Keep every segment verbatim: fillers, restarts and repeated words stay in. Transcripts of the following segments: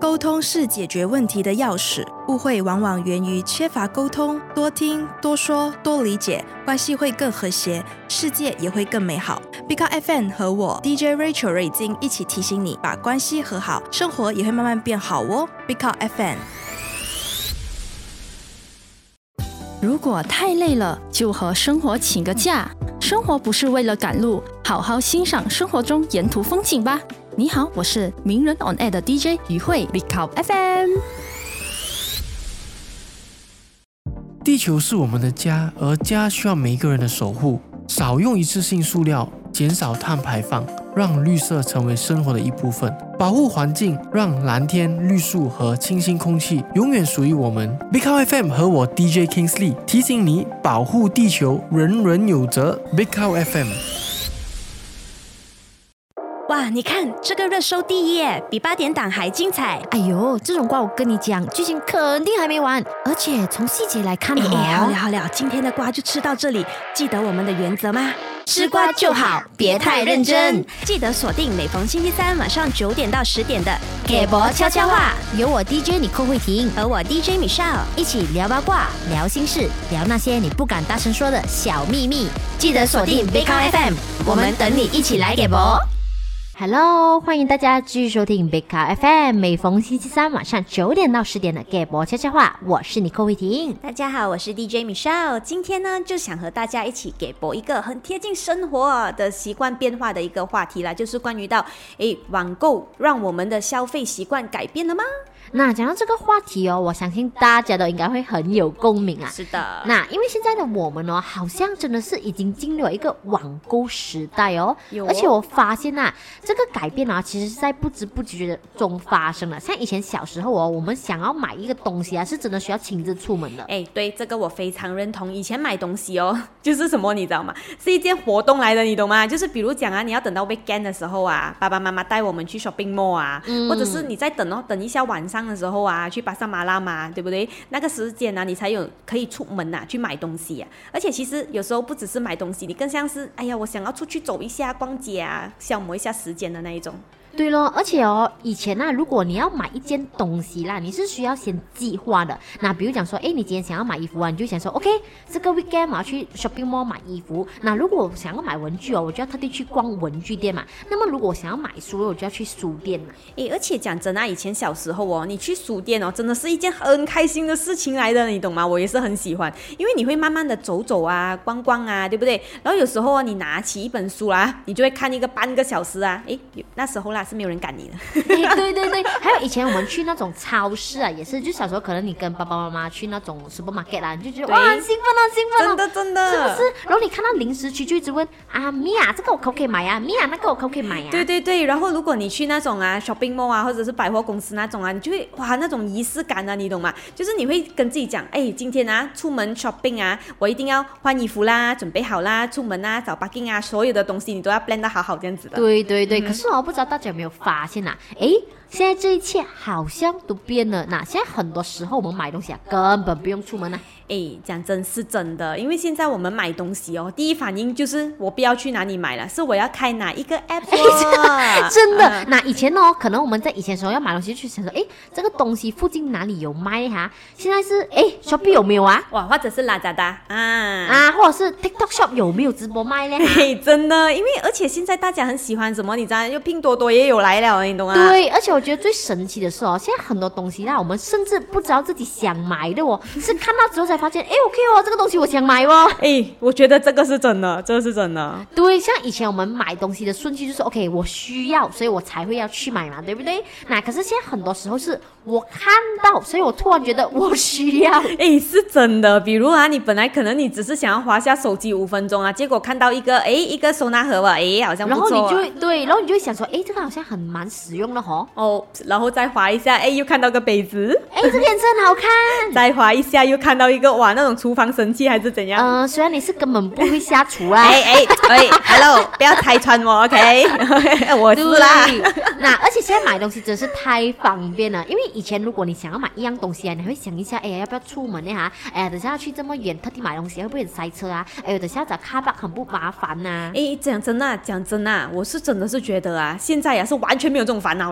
沟通是解决问题的钥匙，误会往往源于缺乏沟通，多听、多说、多理解，关系会更和谐，世界也会更美好。Big Up F M 和我 D J Rachel 瑞金一起提醒你，把关系和好，生活也会慢慢变好哦。Big Up F M。 如果太累了，就和生活请个假。生活不是为了赶路，好好欣赏生活中沿途风景吧。你好，我是名人 on air 的 D J 于慧 Big Up F M。 地球是我们的家，而家需要每一个人的守护。少用一次性塑料，减少碳排放，让绿色成为生活的一部分。保护环境，让蓝天、绿树和清新空气永远属于我们。Big Up F M 和我 D J Kingsley 提醒你，保护地球，人人有责。Big Up F M。 哇，你看这个热搜第一耶，比八点档还精彩。 哎呦，这种瓜我跟你讲，剧情肯定还没完，而且从细节来看， 哎哎，好了好了，今天的瓜就吃到这里。记得我们的原则吗？吃瓜就好，别太认真。记得锁定每逢星期三晚上九点到十点的给博悄悄话，由我 D J 你寇慧婷和我 D J Michelle 一起聊八卦、聊心事、聊那些你不敢大声说的小秘密。 记得锁定 Big Up F M， 我们等你一起来给博。 Hello， 欢迎大家继续收听 Big Up F M， 每逢星期三晚上九点到十点的给博悄悄话，我是你寇慧婷。 大家好，我是 D J Michelle。今天呢，就想和大家一起给博一个很贴近生活的习惯变化的一个话题啦，就是关于到诶网购让我们的消费习惯改变了吗？ 那讲到这个话题哦，我相信大家都应该会很有共鸣啊。 是的。 那因为现在的我们哦，好像真的是已经进入了一个网购时代哦。 有哦。 而且我发现啊，这个改变啊，其实是在不知不觉中发生了。像以前小时候哦，我们想要买一个东西啊，是真的需要亲自出门的。 哎，对，这个我非常认同。以前买东西哦，就是什么你知道吗？是一件活动来的，你懂吗？就是比如讲啊，你要等到 weekend 的时候啊，爸爸妈妈带我们去 shopping mall 啊，嗯、或者是你在等哦，等一下晚上的时候啊，去巴沙马拉嘛，对不对？那个时间啊，你才有可以出门啊，去买东西啊。而且其实有时候不只是买东西，你更像是，哎呀，我想要出去走一下、逛街啊，消磨一下时间的那一种。 对咯，而且哦，以前啊，如果你要买一件东西啦，你是需要先计划的。那比如讲说，哎，你今天想要买衣服啊，你就想说 ，OK， 这个 weekend 我要去 shopping mall 买衣服。那如果我想要买文具哦，我就要特地去逛文具店嘛。那么如果我想要买书，我就要去书店嘛。 哎，而且讲真啊，以前小时候哦，你去书店哦，真的是一件很开心的事情来的，你懂吗？我也是很喜欢，因为你会慢慢的走走啊，逛逛啊，对不对？然后有时候你拿起一本书啦，你就会看一个半个小时啊。哎，那时候啦。是没有人赶你的。 对对对，还有以前我们去那种超市啊，也是，就小时候可能你跟爸爸妈妈去那种 supermarket 啦，你就觉得哇很兴奋啊，兴奋啊， 真的真的， 是不是？然后你看到零食区就一直问啊，米娅这个我可不可以买啊？米娅那个我可不可以买啊？ 对对对，然后如果你去那种啊 shopping mall 啊，或者是百货公司那种啊，你就会哇那种仪式感啊，你懂吗？就是你会跟自己讲，哎，今天啊出门 shopping 啊，我一定要换衣服啦，准备好啦，出门啊找 parking 啊，所有的东西你都要 plan 得好好这样子的。 对对对， 嗯、 可是我不知道大家有没有发现啊？诶，现在这一切好像都变了。那现在很多时候我们买东西啊，根本不用出门啊。 哎，讲真是真的，因为现在我们买东西哦，第一反应就是我不要去哪里买了，是我要开哪一个 app 哦。 真的、嗯，那以前哦，可能我们在以前的时候要买东西，就想说，哎，这个东西附近哪里有卖哈？现在是，哎 ，Shopee 有没有啊？ 哇，或者是 Lazada 啊啊，或者是 TikTok Shop 有没有直播卖呢？ 哎，真的，因为而且现在大家很喜欢什么，你知道，就拼多多也有来了，你懂吗？ 对，而且我觉得最神奇的是哦，现在很多东西啦，我们甚至不知道自己想买的哦，是看到之后才发现，哎 ，OK 哦，这个东西我想买哦。 哎，我觉得这个是真的，这个是真的。 对，像以前我们买东西的顺序就是 OK， 我需要，所以我才会要去买嘛，对不对？那可是现在很多时候是我看到，所以我突然觉得我需要。 哎，是真的。比如啊，你本来可能你只是想要滑下手机五分钟啊，结果看到一个哎一个收纳盒吧，哎好像不错、啊。 然后你就会对，然后你就会想说，哎，这个好像很蛮实用的哦。 哦，然后再滑一下，哎又看到个杯子， 哎这个颜色很好看。 再滑一下又看到一个哇那种厨房神器还是怎样？ 嗯、呃，虽然你是根本不会下厨啊。 哎哎哎 ，Hello， 不要拆穿我 ，OK？ 我是啦。 那而且现在买东西真是太方便了，因为以前如果你想要买一样东西啊，你会想一下，哎呀要不要出门呢哈？哎呀等下要去这么远，特地买东西会不会很塞车啊？哎呦等下找卡巴很不麻烦呐、啊。 哎讲真啊，讲真啊，我是真的是觉得啊，现在啊是完全没有这种烦恼的。 那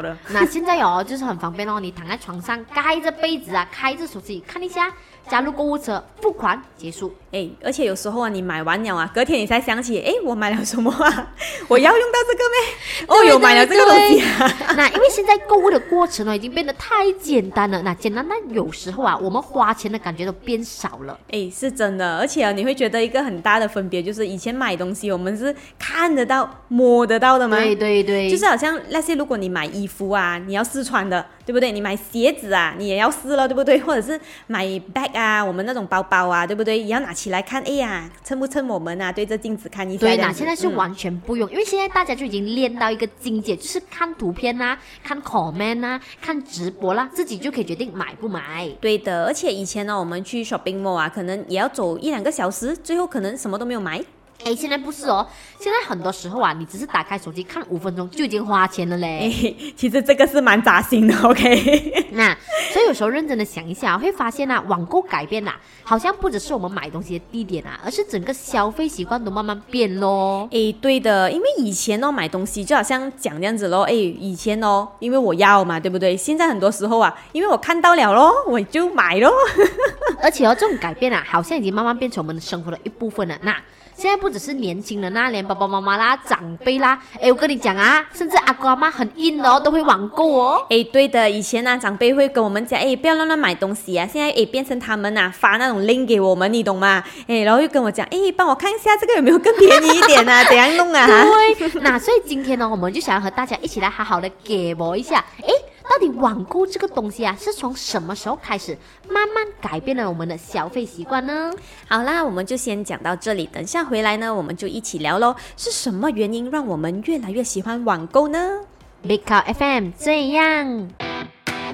现在哦，就是很方便哦，你躺在床上，盖着被子啊，开着手机看一下，加入购物车，付款结束。 哎，而且有时候啊，你买完了啊，隔天你才想起，哎，我买了什么啊？我要用到这个咩？哦，有买了这个东西啊。 那因为现在购物的过程呢，已经变得太简单了。那简单，但有时候啊，我们花钱的感觉都变少了。 哎，是真的，而且啊，你会觉得一个很大的分别就是，以前买东西我们是看得到、摸得到的嘛。 对对对， 就是好像那些如果你买衣服啊，你要试穿的，对不对？你买鞋子啊，你也要试了，对不对？或者是买 bag 啊，我们那种包包啊，对不对？也要拿起来看，哎呀。衬不衬我们啊？对着镜子看一下。 对啦，现在是完全不用、嗯，因为现在大家就已经练到一个境界，就是看图片啊，看 comment 啊，看直播啦，自己就可以决定买不买。 对的，而且以前呢，我们去 shopping mall 啊，可能也要走一两个小时，最后可能什么都没有买。 哎，现在不是哦，现在很多时候啊，你只是打开手机看五分钟就已经花钱了嘞。 哎，其实这个是蛮扎心的 ，OK 。 那所以有时候认真的想一下，会发现啊，网购改变啦、啊，好像不只是我们买东西的地点啊，而是整个消费习惯都慢慢变咯。 哎，对的，因为以前哦买东西就好像讲这样子咯，哎，以前哦，因为我要嘛，对不对？现在很多时候啊，因为我看到了咯，我就买咯。 而且哦，这种改变啊，好像已经慢慢变成我们的生活的一部分了。那现在不只是年轻人啊，连爸爸妈妈啦、长辈啦，哎，我跟你讲啊，甚至阿公阿妈很硬的哦，都会网购哦。 哎，对的，以前呢、啊，长辈会跟我们讲，哎，不要乱乱买东西啊。现在哎，变成他们啊发那种 link 给我们，你懂吗？哎，然后又跟我讲，哎，帮我看一下这个有没有更便宜一点啊？怎样弄啊？ 对，那所以今天呢，我们就想要和大家一起来好好的给我一下，哎。到底网购这个东西啊，是从什么时候开始慢慢改变了我们的消费习惯呢？ 好啦，我们就先讲到这里，等下回来呢，我们就一起聊咯。是什么原因让我们越来越喜欢网购呢？ Big Cow F M 这样。